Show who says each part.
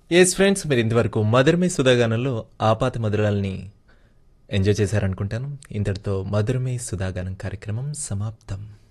Speaker 1: Yes friends, మీరు ఇంతవరకు మధురమే సుధాగానంలో ఆపాత మధురాల్ని ఎంజాయ్ చేశారనుకుంటాను. ఇంతటితో మధురమే సుధాగానం కార్యక్రమం సమాప్తం.